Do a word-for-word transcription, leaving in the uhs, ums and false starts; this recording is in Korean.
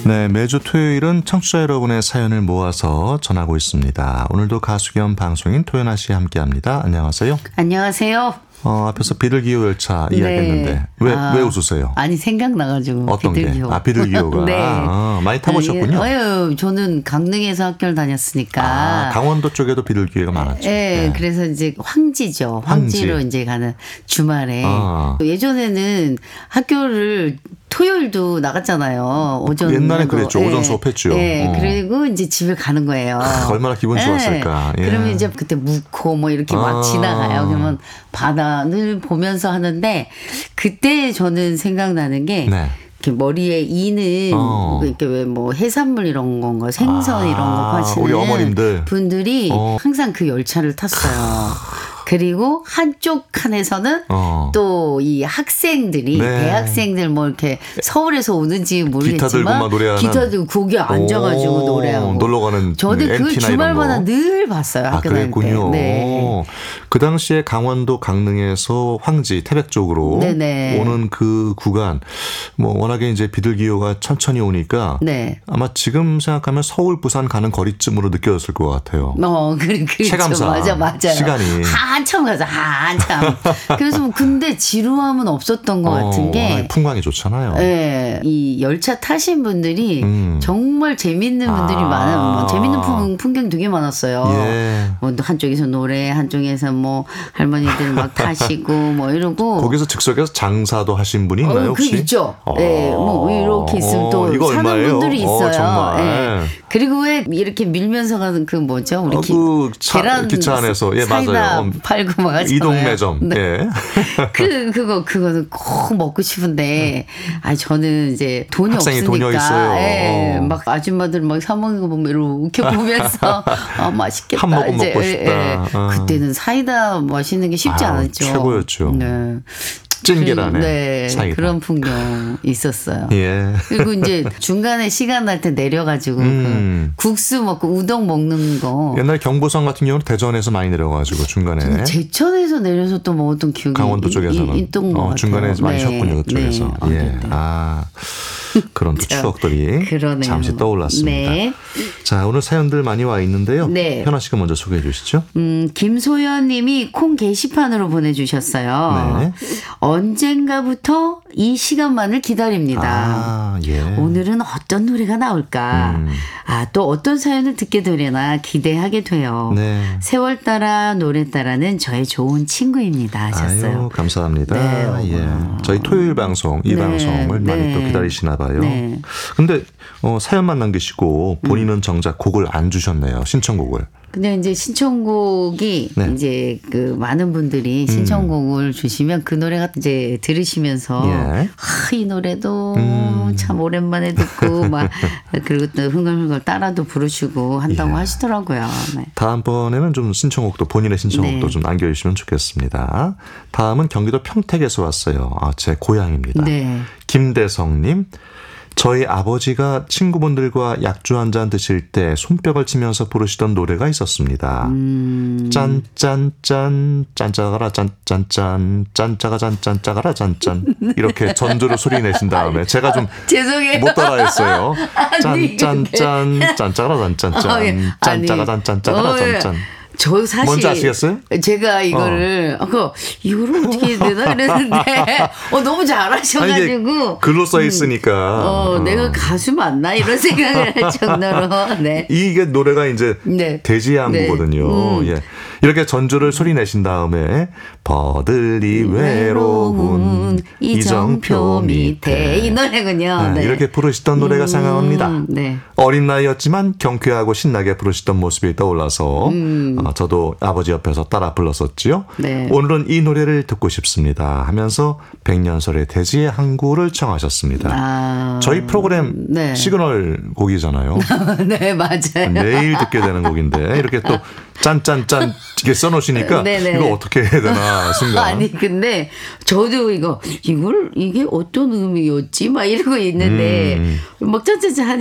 네, 매주 토요일은 청취자 여러분의 사연을 모아서 전하고 있습니다. 오늘도 가수 겸 방송인 토연아 씨 함께합니다. 안녕하세요. 안녕하세요. 어, 앞에서 비둘기호 열차 네. 이야기했는데 왜, 아, 왜 웃으세요? 아니 생각나가지고. 어떤 비둘기호. 게? 아, 비둘기호가. 네. 아, 많이 타보셨군요. 아유, 저는 강릉에서 학교를 다녔으니까. 아, 강원도 쪽에도 비둘기호가 많았죠. 네, 네. 그래서 이제 황지죠. 황지로 황지. 이제 가는 주말에. 아. 예전에는 학교를 토요일도 나갔잖아요. 오전. 옛날에 그랬죠. 네. 오전 수업했죠. 네. 어. 그리고 이제 집에 가는 거예요. 아, 얼마나 기분 좋았을까. 네. 예. 그러면 이제 그때 묵고 뭐 이렇게 막 아. 지나가요. 그러면 바다를 보면서 하는데 그때 저는 생각나는 게 네. 이렇게 머리에 이는 어. 이렇게 왜 뭐 해산물 이런 건가 생선 아, 이런 거 파시는 우리 어머님들. 분들이 어. 항상 그 열차를 탔어요. 그리고 한쪽 칸에서는 어. 또 이 학생들이 네. 대학생들 뭐 이렇게 서울에서 오는지 기타 들고 모르겠지만 막 노래하는. 기타 들고 거기 앉아가지고 오, 노래하고 놀러 가는 저는 그 엠티나 주말마다 이런 거. 늘 봤어요. 아, 학교 다닐 때. 그랬군요. 네. 그 당시에 강원도 강릉에서 황지 태백 쪽으로 네네. 오는 그 구간 뭐 워낙에 이제 비둘기호가 천천히 오니까 네. 아마 지금 생각하면 서울 부산 가는 거리쯤으로 느껴졌을 것 같아요. 어, 그래, 그렇죠. 체감상 맞아, 맞아요. 시간이. 한참 가서 한참. 그래서 뭐 근데 지루함은 없었던 것 어, 같은 게. 워낙에 풍광이 좋잖아요. 네, 이 열차 타신 분들이 음. 정말 재밌는 분들이 아. 많아요. 뭐 재밌는 풍, 풍경 되게 많았어요. 예. 뭐 한쪽에서 노래, 한쪽에서 뭐 할머니들 막 타시고 뭐 이러고. 거기서 즉석에서 장사도 하신 분이 있나요, 어, 혹시? 그 있죠. 어. 네, 뭐 이렇게 있으면 또 어, 이거 사는 얼마예요? 분들이 어, 있어요. 정말. 네. 그리고 왜 이렇게 밀면서 가는 그 뭐죠? 우리 어, 기, 그 차, 계란 기차 안에서 예 사이다 맞아요. 어, 팔고 막 하잖아요. 이동 매점. 네. 예. 그 그거 그거는 꼭 먹고 싶은데 아 저는 이제 돈이 학생이 없으니까 돈이 있어요. 예, 어. 막 아줌마들 막 사 먹는 거 보면 이러고 웃겨 보면서 아 맛있겠다. 한 모금 이제, 먹고 싶다. 예, 예. 어. 그때는 사이다 마시는 게 쉽지 아유, 않았죠. 최고였죠. 네. 찐계란에 네, 사이다. 그런 풍경 있었어요. 예. 그리고 이제 중간에 시간 날 때 내려가지고 음. 그 국수 먹고 우동 먹는 거. 옛날 경보선 같은 경우는 대전에서 많이 내려가지고 중간에 제천에서 내려서 또 먹었던 기억이 강원도 이- 쪽에서는 이- 있던 것 어, 같아요. 중간에 많이 네, 쉬었군요 그쪽에서. 네. 어, 예. 네, 네. 아 그런 또 자, 추억들이 그러네요. 잠시 떠올랐습니다. 네. 자 오늘 사연들 많이 와 있는데요. 네. 현아 씨가 먼저 소개해 주시죠. 음, 김소연 님이 콩 게시판으로 보내주셨어요. 네. 언젠가부터 이 시간만을 기다립니다. 아 예. 오늘은 어떤 노래가 나올까? 음. 아, 또 어떤 사연을 듣게 되려나 기대하게 돼요. 네. 세월 따라 노래 따라는 저의 좋은 친구입니다 하셨어요. 아유, 감사합니다. 네. 예. 저희 토요일 방송, 이 네. 방송을 많이 네. 또 기다리시나 봐요. 네. 근데 어, 사연만 남기시고 본인은 정작 곡을 안 주셨네요. 신청곡을. 근데 이제 신청곡이 네. 이제 그 많은 분들이 신청곡을 주시면 그 노래가 이제 들으시면서 예. 아, 이 노래도 음. 참 오랜만에 듣고 막 그리고 또 흥얼흥얼 따라도 부르시고 한다고 예. 하시더라고요. 네. 다음번에는 좀 신청곡도 본인의 신청곡도 네. 좀 남겨주시면 좋겠습니다. 다음은 경기도 평택에서 왔어요. 아, 제 고향입니다. 네. 김대성님. 저희 아버지가 친구분들과 약주 한 잔 드실 때 손뼉을 치면서 부르시던 노래가 있었습니다. 음. 짠짠짠 짠짜가라 짠짠짠 짠짜가 짠짠짜가라 짠짠 이렇게 전주로 소리 내신 다음에 제가 좀 죄송해요. 못 따라했어요. 아니, 짠짠짠 짠짜가라 짠짠짠 아, 예. 짠짜가 아니, 짠짠짜가라 어, 예. 짠짠. 저 사실 뭔지 아시겠어요? 제가 이거를 어. 그 이거를 어떻게 해야 되나 이랬는데 어 너무 잘하셔가지고 아니, 이게 글로 써 있으니까 어, 어. 내가 가수 맞나 이런 생각을 할 정도로 네. 이게 노래가 이제 네. 대지양구거든요. 네. 음. 예. 이렇게 전주를 소리 내신 다음에 버들이 외로운 이정표 밑에 이 노래군요. 네, 네. 이렇게 부르시던 노래가 음, 생각납니다. 네. 어린 나이였지만 경쾌하고 신나게 부르시던 모습이 떠올라서 음. 어, 저도 아버지 옆에서 따라 불렀었지요. 네. 오늘은 이 노래를 듣고 싶습니다 하면서 백년설의 대지의 항구를 청하셨습니다. 아, 저희 프로그램 네. 시그널 곡이잖아요. 네, 맞아요. 매일 듣게 되는 곡인데 이렇게 또 짠짠짠 이렇게 써놓으시니까 네네. 이거 어떻게 해야 되나 순간. 아니 근데 저도 이거 이걸 이게 어떤 의미였지 막 이러고 있는데 음. 막 짠짠짠